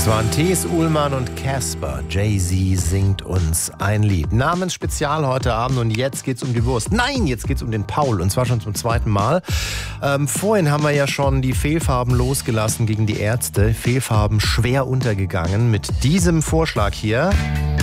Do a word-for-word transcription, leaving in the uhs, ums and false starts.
Das waren T S. Ullmann und Casper. Jay-Z singt uns ein Lied. Namensspezial heute Abend und jetzt geht's um die Wurst. Nein, jetzt geht's um den Paul und zwar schon zum zweiten Mal. Ähm, vorhin haben wir ja schon die Fehlfarben losgelassen gegen die Ärzte. Fehlfarben schwer untergegangen mit diesem Vorschlag hier.